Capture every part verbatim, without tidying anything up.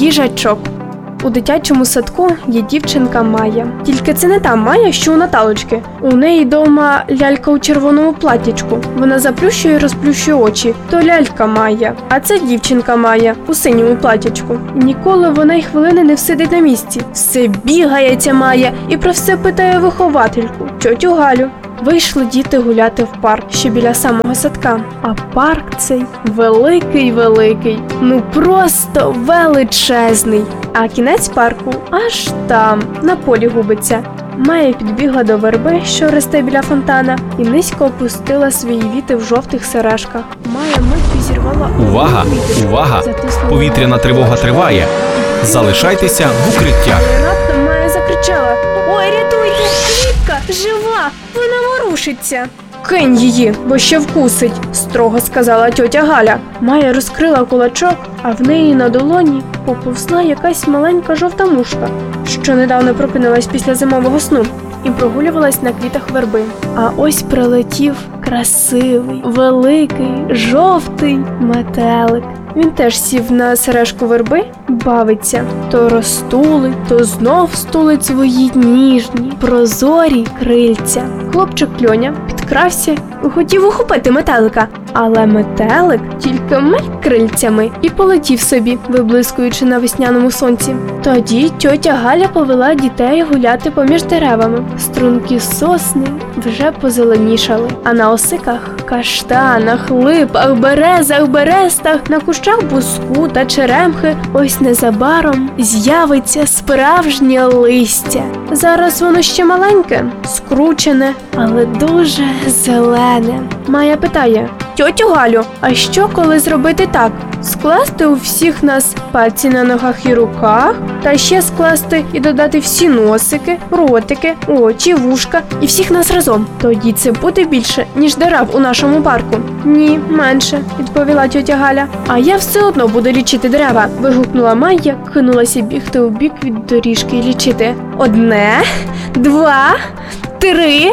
Їжачок. У дитячому садку є дівчинка Майя. Тільки це не та Майя, що у Наталочки. У неї дома лялька у червоному платтячку. Вона заплющує і розплющує очі. То лялька Майя. А це дівчинка Майя у синьому платтячку. І ніколи вона й хвилини не всидить на місці. Все бігає ця Майя і про все питає виховательку, тьотю Галю. Вийшли діти гуляти в парк, що біля самого садка. А парк цей великий-великий, ну просто величезний. А кінець парку аж там, на полі губиться. Майя підбігла до верби, що росте біля фонтана, і низько опустила свої віти в жовтих сережках. Майя миттю зірвала... Увага! Увага! Повітряна тривога триває. Залишайтеся в укриттях. Раптом Майя закричала: «Ой, рятуйте! Квітка! Жива! Вона ворушиться!» «Кинь її, бо ще вкусить!» – строго сказала тьотя Галя. Майя розкрила кулачок, а в неї на долоні поповзла якась маленька жовта мушка, що недавно прокинулась після зимового сну і прогулювалась на квітах верби. А ось прилетів красивий, великий, жовтий метелик. Він теж сів на сережку верби, бавиться. То розтулить, то знов стулить свої ніжні, прозорі крильця. Хлопчик Льоня підкрався і хотів ухопити метелика. Але метелик тільки мить крильцями і полетів собі, виблискуючи на весняному сонці. Тоді тьотя Галя повела дітей гуляти поміж деревами. Струнки сосни вже позеленішали, а на осиках, каштанах, липах, березах, берестах, на кущах буску та черемхи ось незабаром з'явиться справжнє листя. Зараз воно ще маленьке, скручене, але дуже зелене. Майя питає: «Тьотю Галю, а що коли зробити так? Скласти у всіх нас пальці на ногах і руках, та ще скласти і додати всі носики, ротики, очі, вушка і всіх нас разом. Тоді це буде більше, ніж дерев у нашому парку». «Ні, менше», – відповіла тьотя Галя. «А я все одно буду лічити дерева», – вигукнула Майя, кинулася бігти у бік від доріжки і лічити. «Одне, два, три,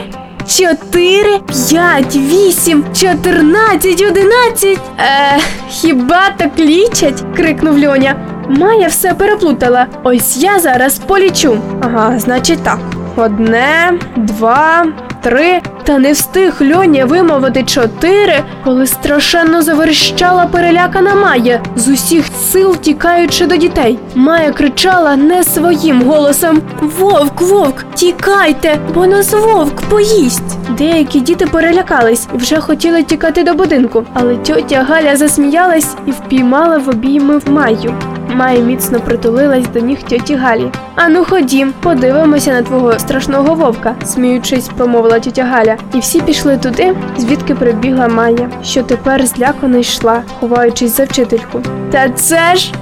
чотири, п'ять, вісім, чотирнадцять, одинадцять. Е, хіба так лічать?» – крикнув Льоня. Майя все переплутала. «Ось я зараз полічу». «Ага, значить так. Одне, два, три». Та не встиг Льоня вимовити чотири, коли страшенно заверещала перелякана Майя, з усіх сил тікаючи до дітей. Майя кричала не своїм голосом: «Вовк, вовк, тікайте, бо нас вовк поїсть!» Деякі діти перелякались і вже хотіли тікати до будинку, але тьотя Галя засміялась і впіймала в обійми в Майю. Майя міцно притулилась до ніг тьоті Галі. «Ану ходім, подивимося на твого страшного вовка», – сміючись, промовила тьотя Галя. І всі пішли туди, звідки прибігла Майя, що тепер злякано йшла, ховаючись за вчительку. «Та це ж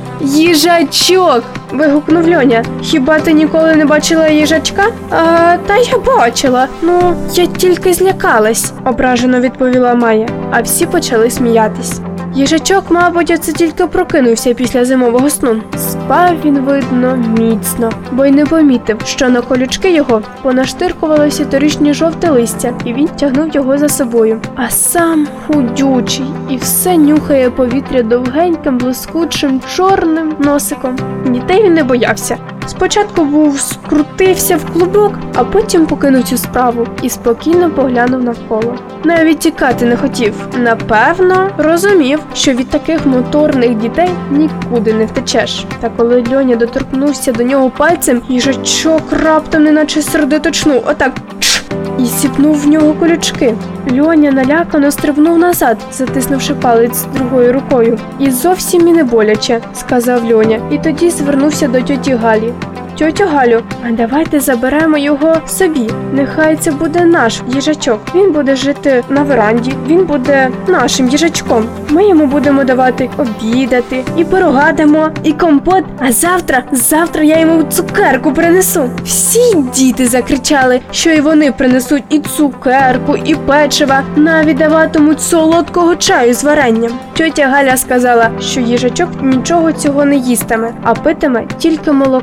їжачок!» – вигукнув Льоня. «Хіба ти ніколи не бачила їжачка?» «А, та я бачила, ну, я тільки злякалась», – ображено відповіла Майя, а всі почали сміятись. Їжачок, мабуть, оце тільки прокинувся після зимового сну. Спав він, видно, міцно, бо й не помітив, що на колючки його понаштиркувалося торішнє жовте листя, і він тягнув його за собою. А сам худючий і все нюхає повітря довгеньким, блискучим, чорним носиком. Дітей він не боявся. Спочатку був скрутився в клубок, а потім покинув цю справу і спокійно поглянув навколо. Навіть тікати не хотів. Напевно, розумів, що від таких моторних дітей нікуди не втечеш. Та коли Льоня доторкнувся до нього пальцем, їжачок раптом неначе сердито чнув, отак чш, і сіпнув в нього колючки. Льоня налякано стрибнув назад, затиснувши палець другою рукою. «І зовсім і не боляче», – сказав Льоня, і тоді звернувся до тьоті Галі. «Тьотю Галю, а давайте заберемо його собі. Нехай це буде наш їжачок. Він буде жити на веранді, він буде нашим їжачком. Ми йому будемо давати обідати, і пирога дамо, і компот. А завтра, завтра я йому цукерку принесу». Всі діти закричали, що і вони принесуть і цукерку, і печива, навіть даватимуть солодкого чаю з варенням. Тьотя Галя сказала, що їжачок нічого цього не їстиме, а питиме тільки молоко.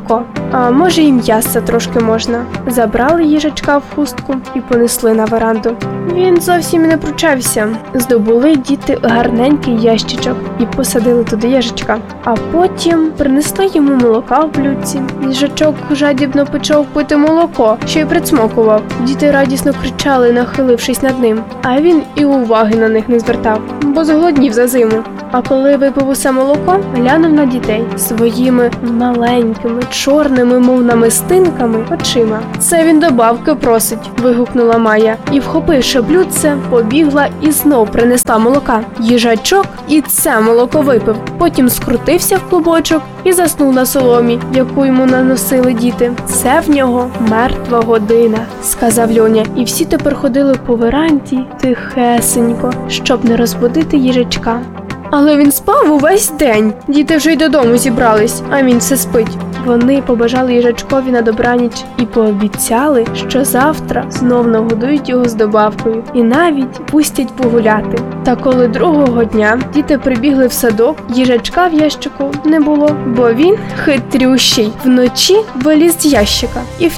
А може і м'яса трошки можна. Забрали їжачка в хустку і понесли на веранду. Він зовсім і не пручався. Здобули діти гарненький ящичок і посадили туди їжачка. А потім принесли йому молока в блюдці. Їжачок жадібно почав пити молоко, що й прицмокував. Діти радісно кричали, нахилившись над ним. А він і уваги на них не звертав, бо зголоднів за зиму. А коли випив усе молоко, глянув на дітей своїми маленькими, чорними, мов намистинками, очима. «Це він добавки просить», – вигукнула Майя. І, вхопивши блюдце, побігла і знов принесла молока. Їжачок і це молоко випив. Потім скрутився в клубочок і заснув на соломі, яку йому наносили діти. «Це в нього мертва година», – сказав Льоня. І всі тепер ходили по веранді тихесенько, щоб не розбудити їжачка. Але він спав увесь день. Діти вже й додому зібрались, а він все спить. Вони побажали їжачкові на добраніч і пообіцяли, що завтра знов нагодують його з добавкою і навіть пустять погуляти. Та коли другого дня діти прибігли в садок, їжачка в ящику не було, бо він хитрющий. Вночі виліз з ящика і